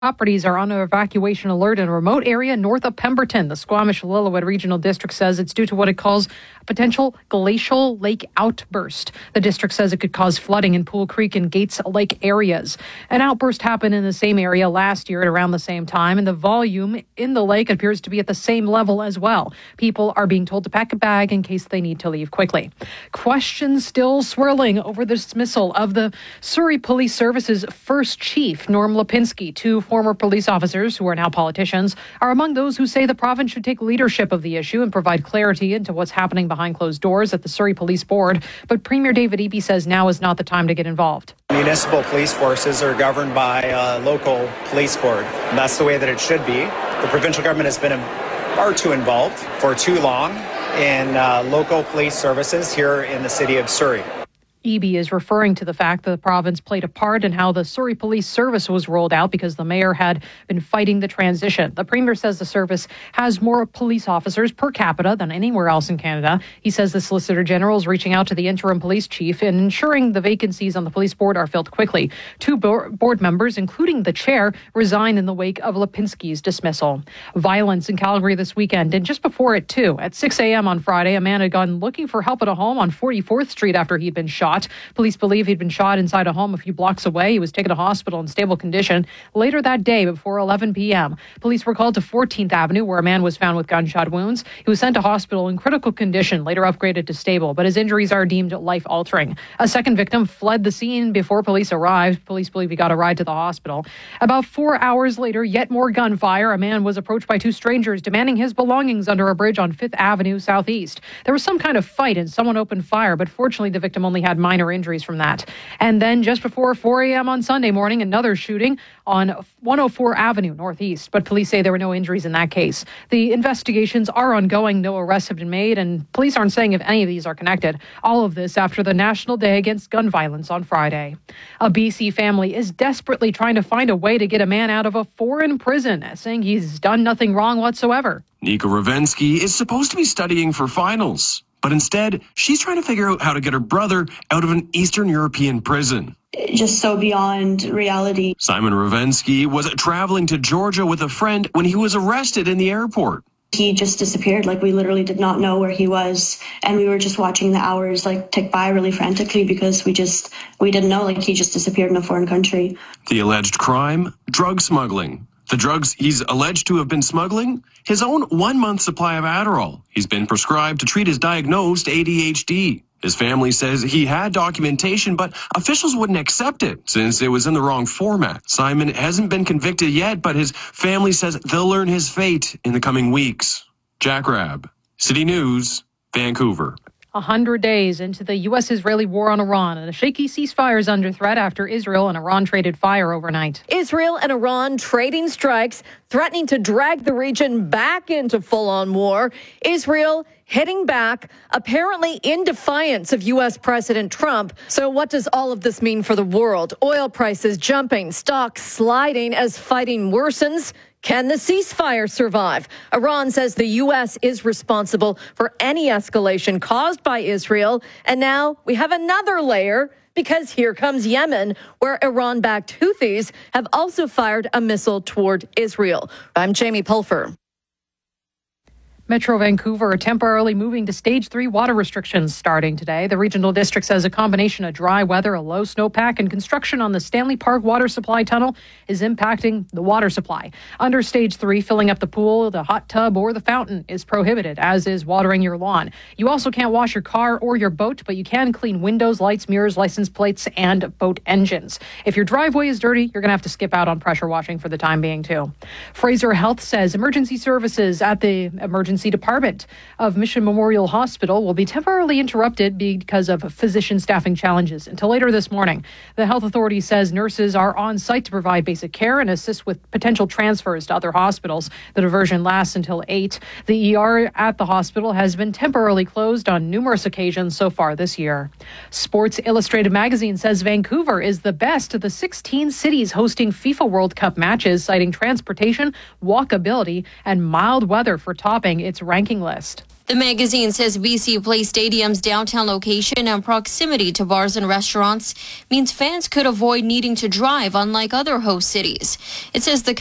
Properties are on an evacuation alert in a remote area north of Pemberton. The Squamish-Lillooet Regional District says it's due to what it calls a potential glacial lake outburst. The district says it could cause flooding in Pool Creek and Gates Lake areas. An outburst happened in the same area last year at around the same time, and the volume in the lake appears to be at the same level as well. People are being told to pack a bag in case they need to leave quickly. Questions still swirling over the dismissal of the Surrey Police Service's first chief, Norm Lipinski. Two former police officers, who are now politicians, are among those who say the province should take leadership of the issue and provide clarity into what's happening behind closed doors at the Surrey Police Board. But Premier David Eby says now is not the time to get involved. Municipal police forces are governed by a local police board, and that's the way that it should be. The provincial government has been far too involved for too long in local police services here in the city of Surrey. Eby is referring to the fact that the province played a part in how the Surrey Police Service was rolled out because the mayor had been fighting the transition. The premier says the service has more police officers per capita than anywhere else in Canada. He says the Solicitor General is reaching out to the interim police chief and ensuring the vacancies on the police board are filled quickly. Two board members, including the chair, resigned in the wake of Lipinski's dismissal. Violence in Calgary this weekend, and just before it too. At 6 a.m. on Friday, a man had gone looking for help at a home on 44th Street after he'd been shot. Police believe he'd been shot inside a home a few blocks away. He was taken to hospital in stable condition later that day before 11 p.m. Police were called to 14th Avenue, where a man was found with gunshot wounds. He was sent to hospital in critical condition, later upgraded to stable, but his injuries are deemed life-altering. A second victim fled the scene before police arrived. Police believe he got a ride to the hospital. About 4 hours later, yet more gunfire. A man was approached by two strangers demanding his belongings under a bridge on 5th Avenue Southeast. There was some kind of fight and someone opened fire, but fortunately the victim only had minor injuries from that. And then just before 4 a.m. on Sunday morning, another shooting on 104 Avenue Northeast. But police say there were no injuries in that case. The investigations are ongoing. No arrests have been made, and police aren't saying if any of these are connected. All of this after the National Day Against Gun Violence on Friday. A BC family is desperately trying to find a way to get a man out of a foreign prison, saying he's done nothing wrong whatsoever. Nika Ravensky is supposed to be studying for finals. But instead, she's trying to figure out how to get her brother out of an Eastern European prison. Just so beyond reality. Simon Ravensky was traveling to Georgia with a friend when he was arrested in the airport. He just disappeared. We literally did not know where he was. And we were just watching the hours tick by really frantically because we didn't know. He just disappeared in a foreign country. The alleged crime, drug smuggling. The drugs he's alleged to have been smuggling? His own 1 month supply of Adderall. He's been prescribed to treat his diagnosed ADHD. His family says he had documentation, but officials wouldn't accept it since it was in the wrong format. Simon hasn't been convicted yet, but his family says they'll learn his fate in the coming weeks. Jack Rabb, City News, Vancouver. 100 days into the U.S.-Israeli war on Iran, and a shaky ceasefire is under threat after Israel and Iran traded fire overnight. Israel and Iran trading strikes, threatening to drag the region back into full-on war. Israel hitting back, apparently in defiance of U.S. President Trump. So what does all of this mean for the world? Oil prices jumping, stocks sliding as fighting worsens. Can the ceasefire survive? Iran says the U.S. is responsible for any escalation caused by Israel. And now we have another layer because here comes Yemen, where Iran-backed Houthis have also fired a missile toward Israel. I'm Jamie Pulfer. Metro Vancouver temporarily moving to Stage 3 water restrictions starting today. The regional district says a combination of dry weather, a low snowpack, and construction on the Stanley Park water supply tunnel is impacting the water supply. Under Stage 3, filling up the pool, the hot tub, or the fountain is prohibited, as is watering your lawn. You also can't wash your car or your boat, but you can clean windows, lights, mirrors, license plates, and boat engines. If your driveway is dirty, you're going to have to skip out on pressure washing for the time being, too. Fraser Health says emergency services at the emergency department of Mission Memorial Hospital will be temporarily interrupted because of physician staffing challenges until later this morning. The health authority says nurses are on site to provide basic care and assist with potential transfers to other hospitals. The diversion lasts until 8. The ER at the hospital has been temporarily closed on numerous occasions so far this year. Sports Illustrated magazine says Vancouver is the best of the 16 cities hosting FIFA World Cup matches, citing transportation, walkability, and mild weather for topping its ranking list. The magazine says BC Place Stadium's downtown location and proximity to bars and restaurants means fans could avoid needing to drive, unlike other host cities. It says the